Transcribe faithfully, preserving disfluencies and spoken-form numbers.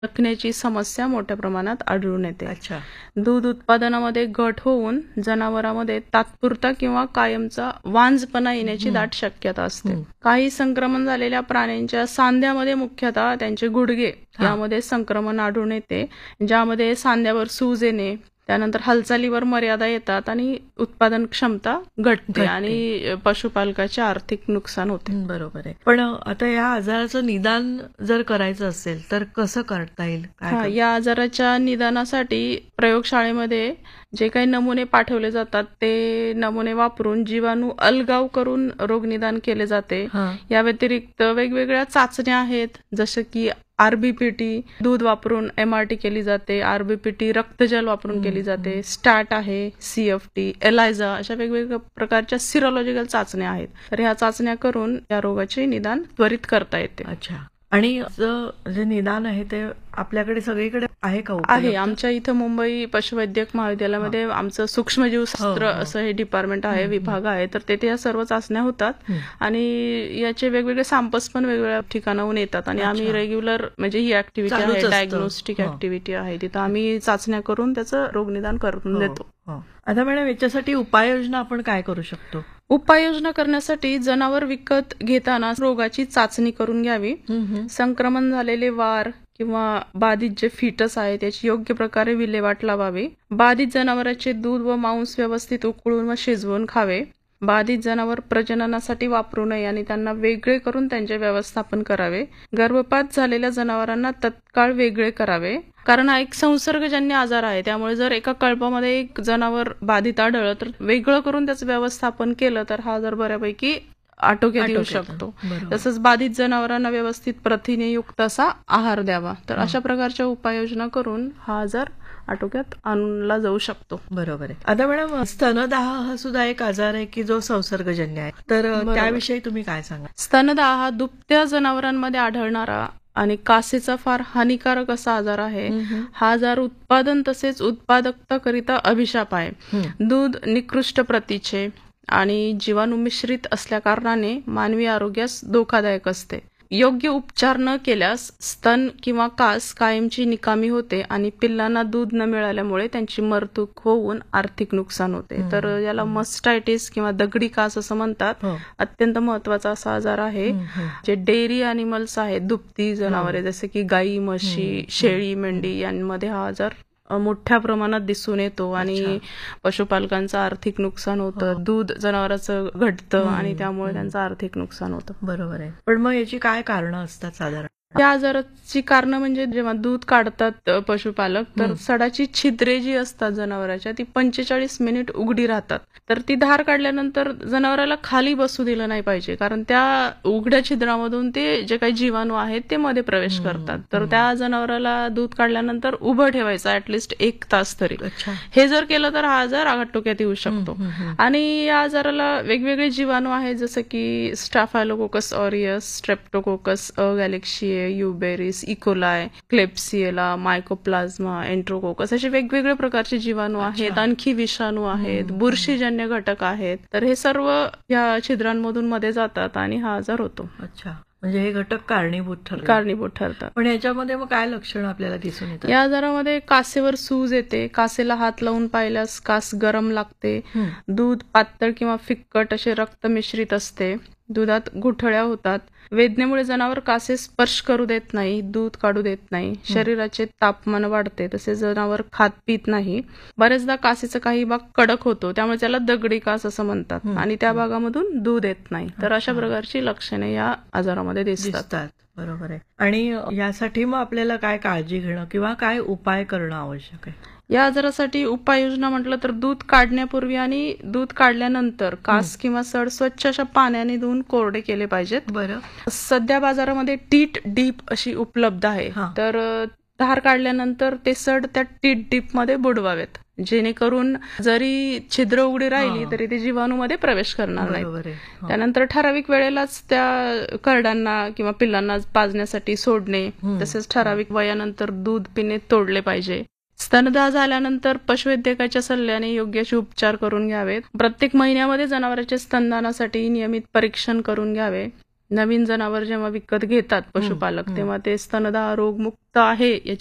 दुखण्याची समस्या मोठ्या प्रमाणात आढळून येते. अच्छा. दूध उत्पादनामध्ये घट होऊन जनावरांमध्ये तात्पुरता किंवा कायमचा वांझपणा येण्याची दाट शक्यता असते. काही संक्रमण झालेल्या प्राण्यांच्या सांध्यामध्ये मुख्यतः त्यांचे गुडघे यामध्ये संक्रमण आढळून येते, ज्यामध्ये सांध्यावर सूज येणे, त्यानंतर हालचालीवर मर्यादा येतात आणि उत्पादन क्षमता घटते आणि पशुपालकाचे आर्थिक नुकसान होते. बरोबर आहे. पण आता या आजाराचं निदान जर करायचं असेल तर कसं करता येईल? हा, या आजाराच्या निदानासाठी प्रयोगशाळेमध्ये जे काही नमुने पाठवले जातात ते नमुने वापरून जीवाणू अलगाव करून रोगनिदान केले जाते. या व्यतिरिक्त वेगवेगळ्या चाचण्या आहेत, जसं की आरबीपीटी दूध वापरून एमआरटी केली जाते, आरबीपीटी रक्तजल वापरून केली जाते, स्टॅट आहे, सीएफटी, एलायझा, अशा वेगवेगळ्या प्रकारच्या सिरोलॉजिकल चाचण्या आहेत. तर ह्या चाचण्या करून या रोगाचे निदान त्वरित करता येते. अच्छा. आणि जे निदान आहे ते आपल्याकडे सगळीकडे आहे का? आहे. आमच्या इथं मुंबई पशुवैद्यक महाविद्यालयामध्ये आमचं सूक्ष्मजीवशास्त्र असं हे डिपार्टमेंट आहे, विभाग आहे. तर तेथे या सर्व चाचण्या होतात आणि याचे वेगवेगळे सॅम्पल्स पण वेगवेगळ्या ठिकाणाहून येतात आणि आम्ही रेग्युलर म्हणजे ही ऍक्टिव्हिटी आहे, डायग्नोस्टिक ऍक्टिव्हिटी आहे, तिथं आम्ही चाचण्या करून त्याचं रोगनिदान करून देतो. आता मॅडम, याच्यासाठी उपाययोजना आपण काय करू शकतो? उपाययोजना करण्यासाठी जनावर विकत घेताना रोगाची चाचणी करून घ्यावी. संक्रमण झालेले वार किंवा बाधित जे फिटस आहे त्याची योग्य प्रकारे विल्हेवाट लावावी. बाधित जनावरांचे दूध व मांस व्यवस्थित उकळून व शिजवून खावे. बाधित जनावर प्रजननासाठी वापरू नये आणि त्यांना वेगळे करून त्यांचे व्यवस्थापन करावे. गर्भपात झालेल्या जनावरांना तत्काळ वेगळे करावे, कारण हा एक संसर्गजन्य आजार आहे. त्यामुळे जर एका कळपामध्ये एक जनावर बाधित आढळलं तर वेगळं करून त्याचं व्यवस्थापन केलं तर हा आजार बऱ्यापैकी आटोक्यात येऊ शकतो. तसंच बाधित जनावरांना व्यवस्थित प्रथिनेयुक्त असा आहार द्यावा. तर अशा प्रकारच्या उपाययोजना करून हा आजार आटोक्यात आणला जाऊ शकतो. बरोबर आहे. आता मॅडम, स्तनदाह हा सुद्धा एक आजार आहे की जो संसर्गजन्य आहे, तर त्याविषयी तुम्ही काय सांगा? स्तनदाह हा दुभत्या जनावरांमध्ये आढळणारा आणि कासेचा फार हानिकारक असा आजार आहे. हा आजार उत्पादन तसेच उत्पादकताकरिता अभिशाप आहे. दूध निकृष्ट प्रतीचे आणि जीवाणू मिश्रित असल्या कारणाने मानवी आरोग्यास धोकादायक असते. योग्य उपचार न केल्यास स्तन किंवा कास कायमची निकामी होते आणि पिल्लांना दूध न मिळाल्यामुळे त्यांची मरतूक होऊन आर्थिक नुकसान होते. तर याला मस्टायटिस किंवा दगडी कास असं म्हणतात. अत्यंत महत्वाचा असा आजार आहे. जे डेअरी अॅनिमल्स आहेत, दुभती जनावरे जसे की गाई, म्हशी, शेळी, मेंढी यांमध्ये हा आजार मोठ्या प्रमाणात दिसून येतो आणि पशुपालकांचं आर्थिक नुकसान होतं. दूध जनावरांचं घटतं आणि त्यामुळे त्यांचं आर्थिक नुकसान होतं. बरोबर आहे. पण मग याची काय कारणं असतात साधारण? या आजाराची कारण म्हणजे जेव्हा दूध काढतात पशुपालक तर सडाची छिद्रे जी असतात जनावरांच्या ती पंचेचाळीस मिनिट उघडी राहतात. तर ती धार काढल्यानंतर जनावराला खाली बसू दिलं नाही पाहिजे, कारण त्या उघड्या छिद्रामधून ते जे काही जीवाणू आहेत ते मध्ये प्रवेश करतात. तर त्या जनावराला दूध काढल्यानंतर उभं ठेवायचं ऍटलिस्ट एक तास तरी. हे जर केलं तर हा आजार आटोक्यात येऊ शकतो. आणि या आजाराला वेगवेगळे जीवाणू आहेत, जसं की स्टाफायलोकोकस ऑरियस, स्ट्रेप्टोकोकस गॅलेक्शिया, युबेरिस, इकोलाय, क्लेप्सिएला, मायकोप्लाझ्मा, एंट्रोकोकस असे वेगवेगळे प्रकारचे जीवाणू आहेत. आणखी विषाणू आहेत, बुरशीजन्य घटक आहेत. तर हे सर्व या छिद्रांमधून मध्ये जातात आणि हा आजार होतो. अच्छा, म्हणजे हे घटक कारणीभूत ठरतात कारणीभूत ठरतात. पण याच्यामध्ये मग काय लक्षणं आपल्याला दिसून येतात? या आजारामध्ये कासेवर सूज येते, कासेला हात लावून पाहिल्यास कास गरम लागते, दूध पातळ किंवा फिक्कट असे रक्त मिश्रित असते, दुधात गुठळ्या होतात, वेदनेमुळे जनावर कासे स्पर्श करू देत नाही, दूध काढू देत नाही, शरीराचे तापमान वाढते, तसेच जनावर खात पित नाही. बऱ्याचदा कासेचा काही भाग कडक होतो, त्यामुळे त्याला दगडी कास असं म्हणतात आणि त्या भागामधून दूध येत नाही. तर अशा प्रकारची लक्षणे या आजारामध्ये दिसतात. बरोबर आहे. आणि यासाठी मग आपल्याला काय काळजी घेणं किंवा काय उपाय करणं आवश्यक आहे? या आजारासाठी उपाययोजना म्हटलं तर दूध काढण्यापूर्वी आणि दूध काढल्यानंतर कास किंवा सड स्वच्छ अशा पाण्याने धुवून कोरडे केले पाहिजेत. बरं. सध्या बाजारामध्ये टीट डीप अशी उपलब्ध आहे. तर धार काढल्यानंतर ते सड त्या टीट डीप मध्ये बुडवावेत, जेणेकरून जरी छिद्र उघडी राहिली तरी ते जीवाणूमध्ये प्रवेश करणार नाही. त्यानंतर ठराविक वेळेलाच त्या करड्यांना किंवा पिल्लांना पाजण्यासाठी सोडणे, तसेच ठराविक वयानंतर दूध पिणे तोडले पाहिजे. स्तनदाह झाल्यानंतर पशुवैद्यकाच्या सल्ल्याने योग्य असे उपचार करून घ्यावेत. प्रत्येक महिन्यामध्ये जनावरांच्या स्तनदानासाठी नियमित परीक्षण करून घ्यावे. नवीन जनावर जेव्हा विकत घेतात पशुपालक तेव्हा ते स्तनदाह रोगमुक्त आहे